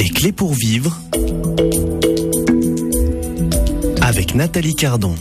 Les clés pour vivre avec Nathalie Cardon.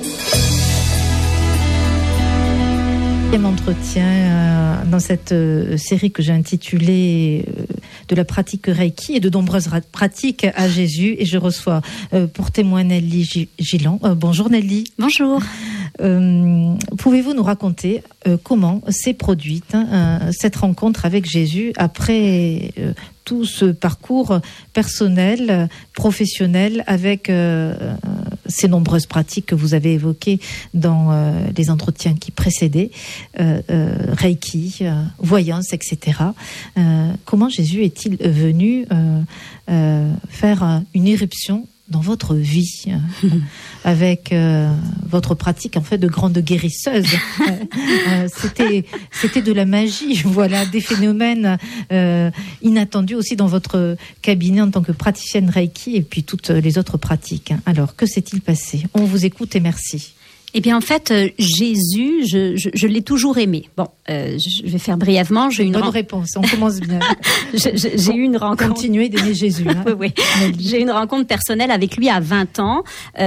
Entretien dans cette série que j'ai intitulée de la pratique Reiki et de nombreuses pratiques à Jésus, et je reçois pour témoin Nelly Gillan. Bonjour Nelly. Bonjour. Pouvez-vous nous raconter comment s'est produite cette rencontre avec Jésus après tout ce parcours personnel, professionnel, avec ces nombreuses pratiques que vous avez évoquées dans les entretiens qui précédaient, Reiki, voyance, etc. Comment Jésus est-il venu faire une irruption dans votre vie avec votre pratique en fait de grande guérisseuse? C'était de la magie, voilà, des phénomènes inattendus aussi dans votre cabinet en tant que praticienne Reiki et puis toutes les autres pratiques. Alors, que s'est-il passé? On vous écoute et merci. Eh bien, en fait, Jésus, je l'ai toujours aimé. Bon, je vais faire brièvement. Bonne réponse, on commence bien. J'ai eu une rencontre. Continuez d'aimer Jésus. Hein. Oui. J'ai eu une rencontre personnelle avec lui à 20 ans.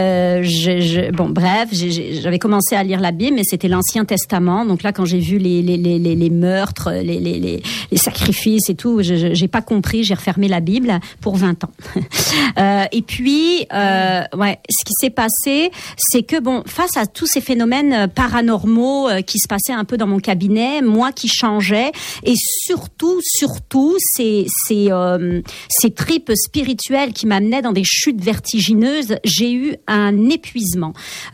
J'avais commencé à lire la Bible, mais c'était l'Ancien Testament. Donc là, quand j'ai vu les meurtres, les sacrifices et tout, j'ai pas compris. J'ai refermé la Bible pour 20 ans. Et puis, ce qui s'est passé, c'est que face à tous ces phénomènes paranormaux qui se passaient un peu dans mon cabinet, moi qui changeais, et surtout ces tripes spirituelles qui m'amenaient dans des chutes vertigineuses, j'ai eu un épuisement.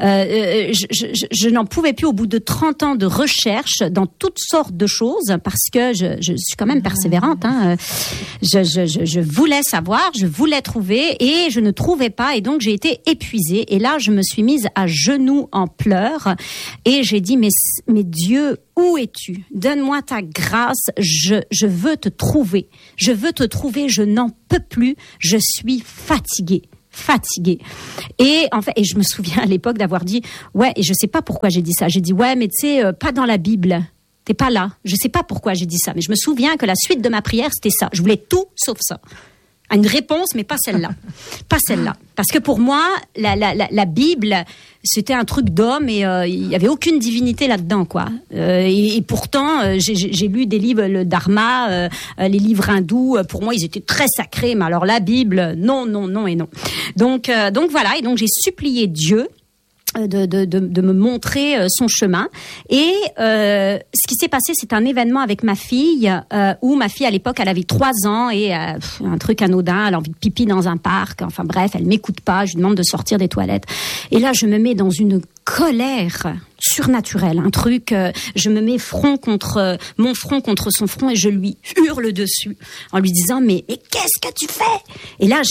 Je n'en pouvais plus au bout de 30 ans de recherche dans toutes sortes de choses, parce que je suis quand même persévérante. Hein. Je voulais savoir, je voulais trouver, et je ne trouvais pas, et donc j'ai été épuisée. Et là, je me suis mise à genoux en pleurs, et j'ai dit, mais Dieu, où es-tu? Donne-moi ta grâce, je veux te trouver. Je veux te trouver, je n'en peux plus, je suis fatiguée. Et en fait, et je me souviens à l'époque d'avoir dit, et je sais pas pourquoi j'ai dit ça. J'ai dit, mais tu sais, pas dans la Bible. T'es pas là. Je sais pas pourquoi j'ai dit ça, mais je me souviens que la suite de ma prière, c'était ça. Je voulais tout sauf ça. Une réponse, mais pas celle-là. Pas celle-là. Parce que pour moi, la Bible, c'était un truc d'homme, et il y avait aucune divinité là-dedans, quoi. Et pourtant, j'ai lu des livres, le Dharma, les livres hindous. Pour moi, ils étaient très sacrés. Mais alors la Bible, non et non. Donc voilà. Et donc j'ai supplié Dieu de me montrer son chemin. Et ce qui s'est passé, c'est un événement avec ma fille, où ma fille à l'époque, elle avait 3 ans, et un truc anodin, elle a envie de pipi dans un parc, enfin bref, elle m'écoute pas, je lui demande de sortir des toilettes, et là je me mets dans une colère surnaturelle, un truc, je me mets mon front contre son front, et je lui hurle dessus en lui disant, mais qu'est-ce que tu fais? Et là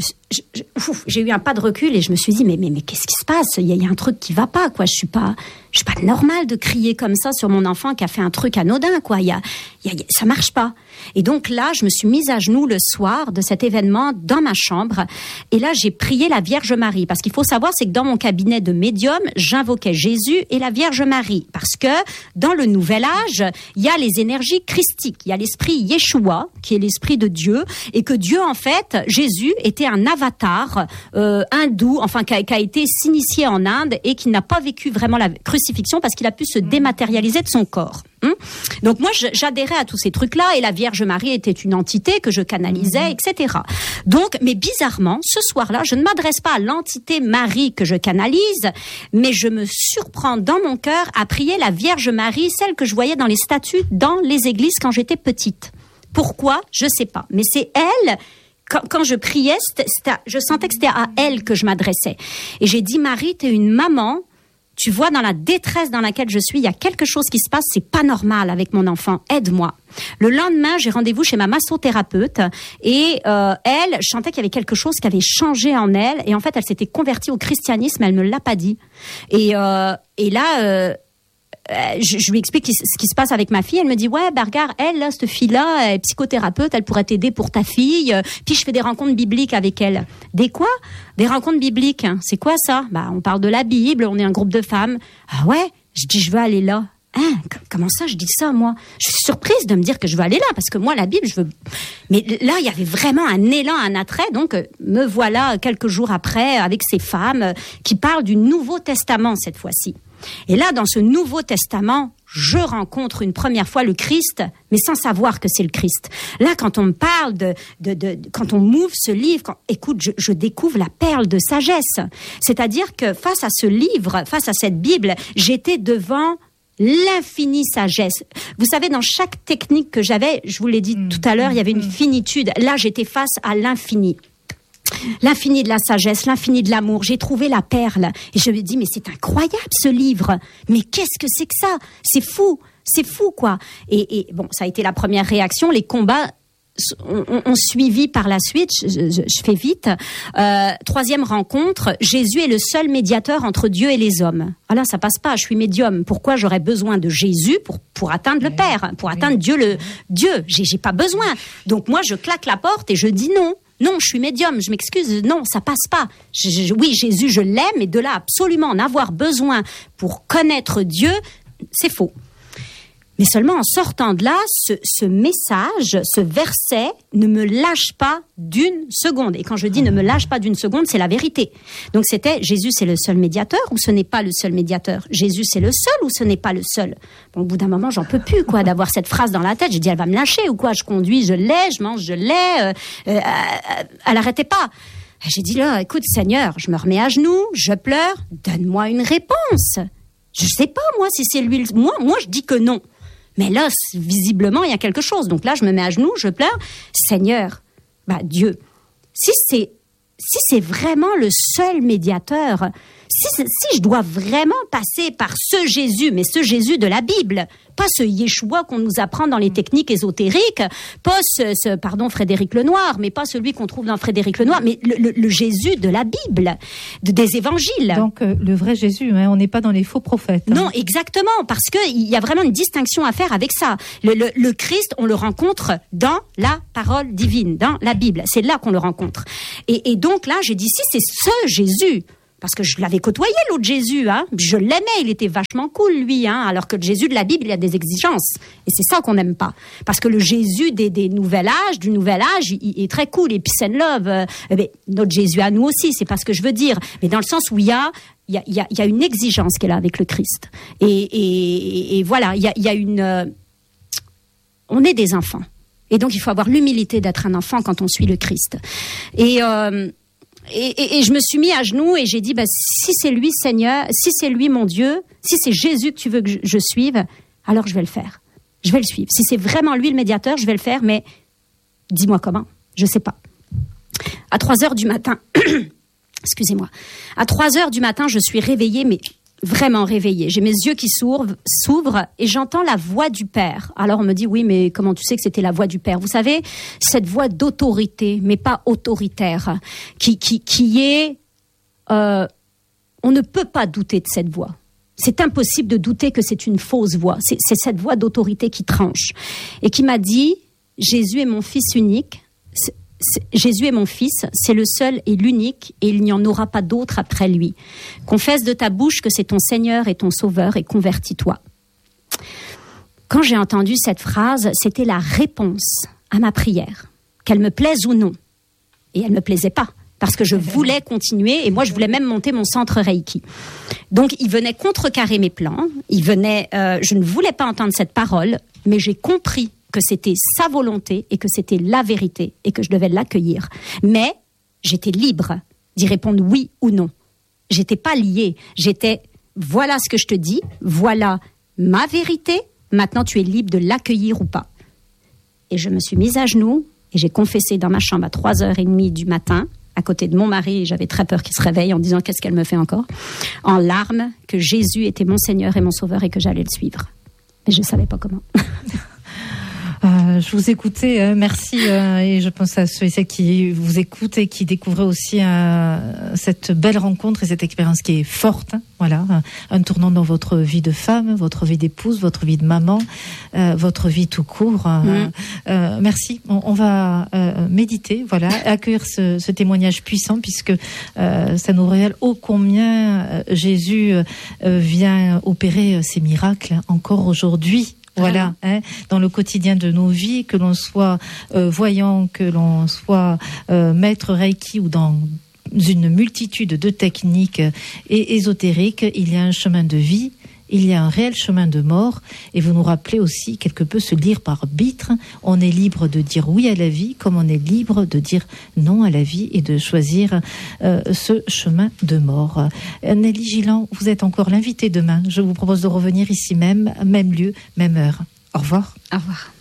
j'ai eu un pas de recul, et je me suis dit, mais qu'est-ce qui se passe? Il y a un truc qui va pas, quoi. Je suis pas normale de crier comme ça sur mon enfant qui a fait un truc anodin, quoi. Ça marche pas. Et donc là, je me suis mise à genoux le soir de cet événement dans ma chambre, et là j'ai prié la Vierge Marie, parce qu'il faut savoir, c'est que dans mon cabinet de médium, j'invoquais Jésus et la Vierge Marie, parce que dans le Nouvel Âge, il y a les énergies christiques, il y a l'esprit Yeshua, qui est l'esprit de Dieu, et que Dieu, en fait, Jésus était un avatar hindou, enfin qui a été s'initier en Inde, et qui n'a pas vécu vraiment la crucifixion, parce qu'il a pu se dématérialiser de son corps. Donc moi, j'adhérais à tous ces trucs-là, et la Vierge Marie était une entité que je canalisais, etc. Donc, mais bizarrement, ce soir-là, je ne m'adresse pas à l'entité Marie que je canalise, mais je me surprends dans mon cœur à prier la Vierge Marie, celle que je voyais dans les statues dans les églises quand j'étais petite. Pourquoi? Je sais pas. Mais c'est elle. Quand je priais, je sentais que c'était à elle que je m'adressais. Et j'ai dit, Marie, t'es une maman. Tu vois, dans la détresse dans laquelle je suis, il y a quelque chose qui se passe, c'est pas normal avec mon enfant, aide-moi. Le lendemain, j'ai rendez-vous chez ma massothérapeute, et elle, je sentais qu'il y avait quelque chose qui avait changé en elle, et en fait, elle s'était convertie au christianisme, elle me l'a pas dit. Et là, je lui explique ce qui se passe avec ma fille. Elle me dit, regarde, elle, là, cette fille-là, elle est psychothérapeute, elle pourrait t'aider pour ta fille. Puis je fais des rencontres bibliques avec elle. Des quoi? Des rencontres bibliques. C'est quoi ça? On parle de la Bible, on est un groupe de femmes. Ah ouais? Je dis, je veux aller là. Comment ça, je dis ça, moi? Je suis surprise de me dire que je veux aller là, parce que moi, la Bible, je veux... Mais là, il y avait vraiment un élan, un attrait, donc me voilà quelques jours après avec ces femmes qui parlent du Nouveau Testament cette fois-ci. Et là, dans ce Nouveau Testament, je rencontre une première fois le Christ, mais sans savoir que c'est le Christ. Là, quand on me parle quand on m'ouvre ce livre, écoute, je découvre la perle de sagesse. C'est-à-dire que face à ce livre, face à cette Bible, j'étais devant l'infinie sagesse. Vous savez, dans chaque technique que j'avais, je vous l'ai dit tout à l'heure, il y avait une finitude. Là, j'étais face à l'infini. L'infini de la sagesse, l'infini de l'amour. J'ai trouvé la perle. Et je me dis, mais c'est incroyable ce livre. Mais qu'est-ce que c'est que ça? C'est fou, quoi. Et bon, ça a été la première réaction. Les combats ont suivi par la suite. Je fais vite. Troisième rencontre, Jésus est le seul médiateur entre Dieu et les hommes. Ah là, ça passe pas. Je suis médium. Pourquoi j'aurais besoin de Jésus pour atteindre le Père, pour atteindre Dieu? J'ai pas besoin. Donc moi, je claque la porte et je dis non. Non, je suis médium, je m'excuse, non, ça passe pas. Oui, Jésus, je l'aime, mais de là absolument en avoir besoin pour connaître Dieu, c'est faux. Mais seulement en sortant de là, ce message, ce verset ne me lâche pas d'une seconde. Et quand je dis ne me lâche pas d'une seconde, c'est la vérité. Donc c'était Jésus, c'est le seul médiateur ou ce n'est pas le seul médiateur? Jésus, c'est le seul ou ce n'est pas le seul? Bon, au bout d'un moment, j'en peux plus, quoi, d'avoir cette phrase dans la tête. J'ai dit, elle va me lâcher ou quoi? Je conduis, je l'ai, je mange, je l'ai. Elle arrêtait pas. J'ai dit là, écoute, Seigneur, je me remets à genoux, je pleure, donne-moi une réponse. Je sais pas, moi, si c'est lui. Moi, je dis que non. Mais là, visiblement, il y a quelque chose. Donc là, je me mets à genoux, je pleure. Seigneur, Dieu, si c'est vraiment le seul médiateur, si je dois vraiment passer par ce Jésus, mais ce Jésus de la Bible, pas ce Yeshua qu'on nous apprend dans les techniques ésotériques, pas pardon, Frédéric Lenoir, mais pas celui qu'on trouve dans Frédéric Lenoir, mais le Jésus de la Bible, des évangiles. Donc le vrai Jésus, on n'est pas dans les faux prophètes. Non, exactement, parce qu'il y a vraiment une distinction à faire avec ça. Le Christ, on le rencontre dans la parole divine, dans la Bible. C'est là qu'on le rencontre. Et donc là, j'ai dit, si c'est ce Jésus, parce que je l'avais côtoyé, l'autre Jésus, je l'aimais, il était vachement cool, lui, alors que le Jésus de la Bible, il a des exigences. Et c'est ça qu'on n'aime pas. Parce que le Jésus du Nouvel Âge, il est très cool, et peace and love. Mais notre Jésus à nous aussi, c'est pas ce que je veux dire. Mais dans le sens où il y a une exigence qu'elle a avec le Christ. Et voilà, il y a une... on est des enfants. Et donc, il faut avoir l'humilité d'être un enfant quand on suit le Christ. Et je me suis mis à genoux et j'ai dit, si c'est lui, Seigneur, si c'est lui, mon Dieu, si c'est Jésus que tu veux que je suive, alors je vais le faire. Je vais le suivre. Si c'est vraiment lui le médiateur, je vais le faire, mais dis-moi comment. Je sais pas. À 3h du matin, excusez-moi, à 3h du matin, je suis réveillée, mais vraiment réveillée. J'ai mes yeux qui s'ouvrent et j'entends la voix du Père. Alors on me dit, oui, mais comment tu sais que c'était la voix du Père? Vous savez, cette voix d'autorité, mais pas autoritaire, qui est... on ne peut pas douter de cette voix. C'est impossible de douter que c'est une fausse voix. C'est cette voix d'autorité qui tranche. Et qui m'a dit, Jésus est mon fils unique. Jésus est mon fils, c'est le seul et l'unique, et il n'y en aura pas d'autre après lui. Confesse de ta bouche que c'est ton Seigneur et ton Sauveur, et convertis-toi. Quand j'ai entendu cette phrase, c'était la réponse à ma prière, qu'elle me plaise ou non. Et elle me plaisait pas, parce que je voulais continuer, et moi je voulais même monter mon centre Reiki. Donc il venait contrecarrer mes plans, je ne voulais pas entendre cette parole, mais j'ai compris que c'était sa volonté et que c'était la vérité et que je devais l'accueillir. Mais j'étais libre d'y répondre oui ou non. J'étais pas liée. J'étais, voilà ce que je te dis, voilà ma vérité, maintenant tu es libre de l'accueillir ou pas. Et je me suis mise à genoux et j'ai confessé dans ma chambre à 3h30 du matin, à côté de mon mari, et j'avais très peur qu'il se réveille en disant qu'est-ce qu'elle me fait encore, en larmes, que Jésus était mon Seigneur et mon Sauveur et que j'allais le suivre. Mais je savais pas comment. Je vous écoutais, merci, et je pense à ceux et celles qui vous écoutent et qui découvrent aussi cette belle rencontre et cette expérience qui est forte. Voilà, un tournant dans votre vie de femme, votre vie d'épouse, votre vie de maman, votre vie tout court. Merci. On va méditer, voilà, accueillir ce témoignage puissant, puisque ça nous révèle ô combien Jésus vient opérer ces miracles encore aujourd'hui. Voilà, dans le quotidien de nos vies, que l'on soit voyant, que l'on soit maître Reiki ou dans une multitude de techniques et ésotériques, il y a un chemin de vie, il y a un réel chemin de mort. Et vous nous rappelez aussi quelque peu ce libre arbitre. On est libre de dire oui à la vie, comme on est libre de dire non à la vie et de choisir ce chemin de mort. Nelly Gillan, vous êtes encore l'invitée demain. Je vous propose de revenir ici même lieu, même heure. Au revoir. Au revoir.